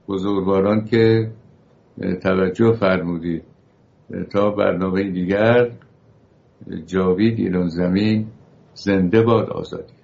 بزرگواران که توجه فرمودید. تا برنامه دیگر، جاوید ایران زمین، زنده باد آزادی.